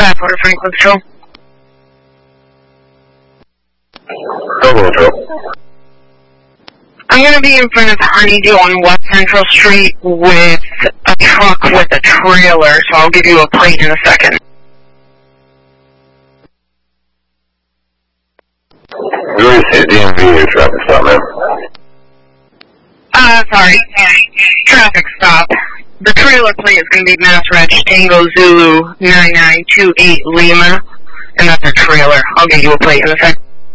Passport Franklin Patrol. Franklin Patrol. I'm going to be in front of Honeydew on West Central Street with a truck with a trailer, so I'll give you a plate in a second. You already see a DMV traffic stop, man. Sorry. Traffic stop. The trailer plate is going to be Mass Reg Tango Zulu 9928 Lima, and that's a trailer. I'll give you a plate in a second.